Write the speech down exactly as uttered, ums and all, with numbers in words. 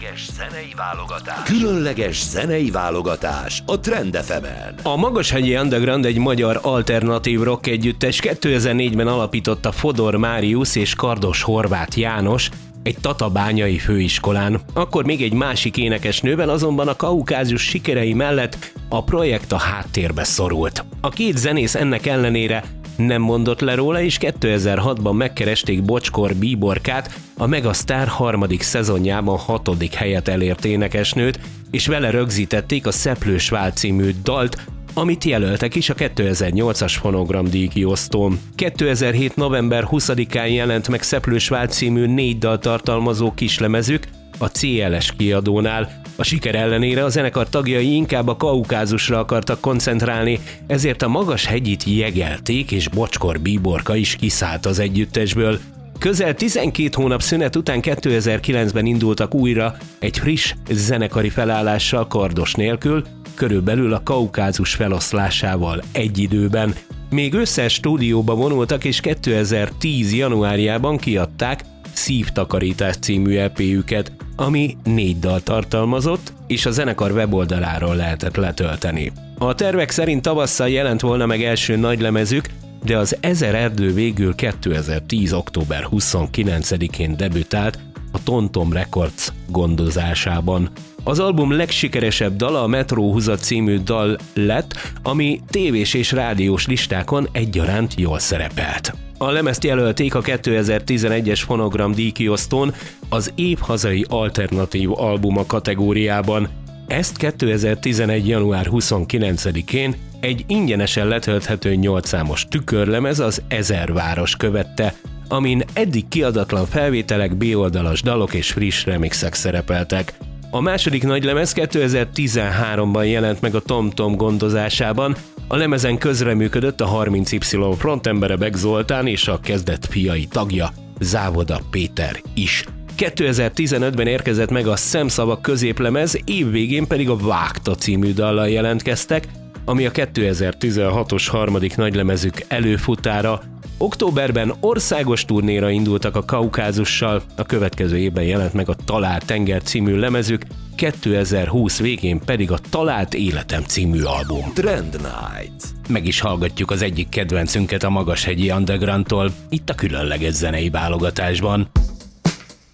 Zenei válogatás. Különleges zenei válogatás a Trend ef emen. A Magashegyi Underground egy magyar alternatív rock együttes kétezer-négyben alapította Fodor Máriusz és Kardos Horváth János egy tatabányai főiskolán. Akkor még egy másik énekesnővel, azonban a Kaukázus sikerei mellett a projekt a háttérbe szorult. A két zenész ennek ellenére nem mondott le róla, és kétezer-hatban megkeresték Bocskor Bíborkát, a Megasztár harmadik szezonjában hatodik helyet elért énekesnőt, és vele rögzítették a Szeplős Vál című dalt, amit jelöltek is a kétezer-nyolcas Fonogram díjkiosztón. kétezer-hét november huszadikán jelent meg Szeplős Vál című négy dal tartalmazó kislemezük a cé el es kiadónál. A siker ellenére a zenekar tagjai inkább a Kaukázusra akartak koncentrálni, ezért a Magashegyit jegelték, és Bocskor Bíborka is kiszállt az együttesből. Közel tizenkét hónap szünet után kétezer-kilencben indultak újra egy friss zenekari felállással Kardos nélkül, körülbelül a Kaukázus feloszlásával egy időben. Még ősszel stúdióba vonultak, és kétezer-tíz januárjában kiadták Szívtakarítás című é pé-jüket, ami négy dal tartalmazott, és a zenekar weboldaláról lehetett letölteni. A tervek szerint tavasszal jelent volna meg első nagylemezük, de az Ezer erdő végül kétezer-tíz október huszonkilencedikén debütált a Tomtom Records gondozásában. Az album legsikeresebb dala a Metró Húza című dal lett, ami tévés és rádiós listákon egyaránt jól szerepelt. A lemezt jelölték a kétezer-tizenegyes Fonogram díjkiosztón az év hazai alternatív albuma kategóriában. Ezt kétezer-tizenegy január huszonkilencedikén egy ingyenesen letölthető nyolc számos tükörlemez, az Ezer város követte, amin eddig kiadatlan felvételek, B-oldalas dalok és friss remixek szerepeltek. A második nagylemez kétezer-tizenháromban jelent meg a Tomtom gondozásában. A lemezen közreműködött a harminc Y frontembere Bek Zoltán és a kezdet fiai tagja, Závoda Péter is. kétezer-tizenötben érkezett meg a Szemszavak középlemez, évvégén pedig a Vágta című dallal jelentkeztek, ami a kétezer-tizenhatos harmadik nagylemezük előfutára. Októberben országos turnéra indultak a Kaukázussal, a következő évben jelent meg a Talált tenger című lemezük, kétezer-húsz végén pedig a Talált életem című album. Trend Night. Meg is hallgatjuk az egyik kedvencünket a Magashegyi Undergroundtól, itt a különleges zenei válogatásban.